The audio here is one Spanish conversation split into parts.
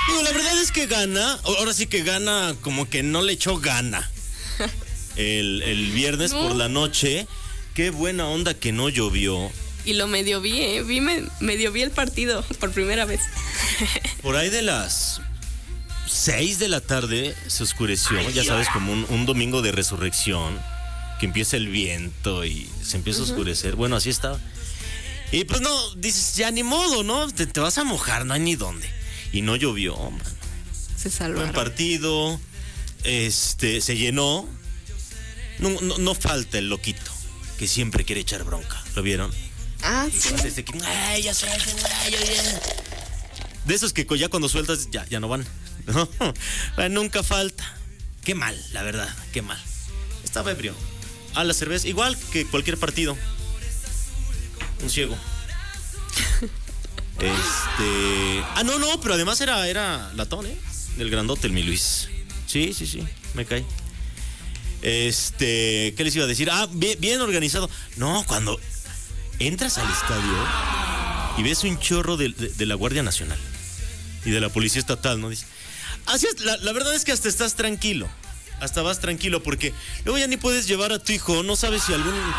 Digo, la verdad es que gana, ahora sí que gana, como que no le echó gana. El viernes por la noche, qué buena onda que no llovió. Y lo medio vi, medio vi el partido por primera vez. Por ahí de las 6 de la tarde se oscureció, ya sabes, como un domingo de resurrección, que empieza el viento y se empieza a oscurecer. Bueno, así estaba. Y pues no, dices, ya ni modo, ¿no? Te vas a mojar, no hay ni dónde. Y no llovió, man. Se salvaron. Buen partido, se llenó. No falta el loquito que siempre quiere echar bronca. ¿Lo vieron? Ah, sí. Ay, ya suelten, de esos que ya cuando sueltas ya no van. ¿No? Nunca falta. Qué mal, la verdad, qué mal. Estaba ebrio. A la cerveza, igual que cualquier partido. Un ciego. No, pero además era latón, del grandote, el mi Luis. Sí, me cae. ¿Qué les iba a decir? Bien organizado. No, cuando entras al estadio y ves un chorro de la Guardia Nacional y de la Policía Estatal, ¿no? Dice, así es, la verdad es que hasta estás tranquilo. Hasta vas tranquilo porque luego ya ni puedes llevar a tu hijo, no sabes si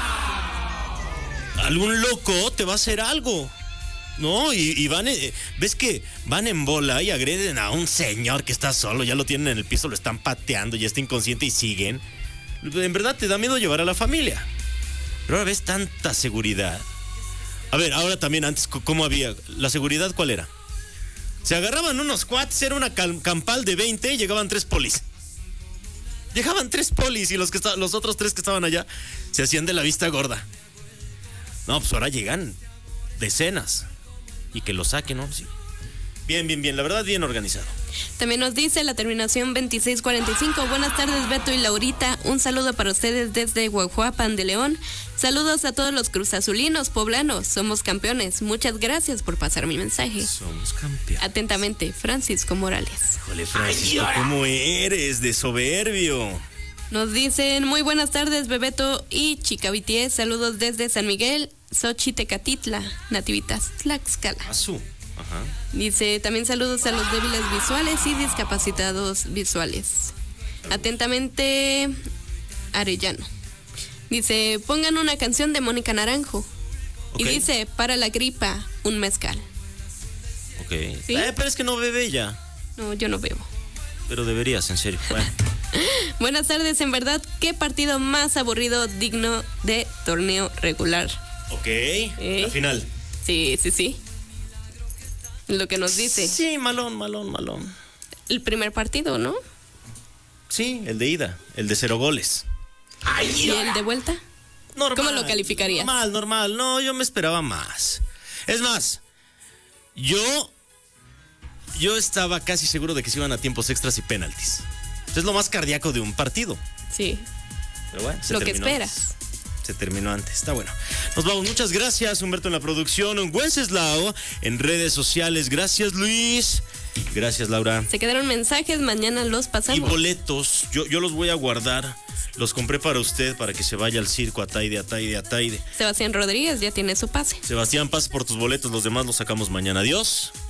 algún loco te va a hacer algo, ¿no? Y van, ves que van en bola y agreden a un señor que está solo, ya lo tienen en el piso, lo están pateando, ya está inconsciente y siguen. En verdad te da miedo llevar a la familia. Pero ahora ves tanta seguridad. A ver, ahora también antes, ¿cómo había? ¿La seguridad cuál era? Se agarraban unos cuates, era una campal de 20 y llegaban 3 polis. Llegaban 3 polis y los otros 3 que estaban allá se hacían de la vista gorda. No, pues ahora llegan decenas. Y que lo saquen, ¿no? Sí. Bien, la verdad, bien organizado. También nos dice la terminación 2645. Buenas tardes, Beto y Laurita. Un saludo para ustedes desde Guajuapan de León. Saludos a todos los cruzazulinos poblanos. Somos campeones. Muchas gracias por pasar mi mensaje. Somos campeones. Atentamente, Francisco Morales. Híjole, Francisco, ¿cómo eres de soberbio? Nos dicen, muy buenas tardes, Bebeto y Chica BTS. Saludos desde San Miguel, Xochitecatitla, Nativitas, Tlaxcala. Ajá. Dice, también saludos a los débiles visuales y discapacitados visuales. Atentamente, Arellano. Dice, pongan una canción de Mónica Naranjo. Okay. Y dice, para la gripa, un mezcal. Ok. ¿Sí? Pero es que no bebe ya. No, yo no bebo. Pero deberías, en serio. Bueno. Buenas tardes, en verdad, qué partido más aburrido, digno de torneo regular. Ok, la final. Sí. Lo que nos dice. Sí, malón. El primer partido, ¿no? Sí, el de ida, el de 0 goles. ¿Y el de vuelta? Normal. ¿Cómo lo calificarías? Normal. No, yo me esperaba más. Es más, yo estaba casi seguro de que se iban a tiempos extras y penaltis. Es lo más cardíaco de un partido. Sí. Pero bueno, lo que esperas. Se terminó antes, está bueno. Nos vamos, muchas gracias Humberto en la producción, Wenceslao en redes sociales, gracias Luis, gracias Laura. Se quedaron mensajes, mañana los pasamos. Y boletos, yo los voy a guardar, los compré para usted, para que se vaya al circo Ataide. Sebastián Rodríguez ya tiene su pase. Sebastián, pasa por tus boletos, los demás los sacamos mañana, adiós.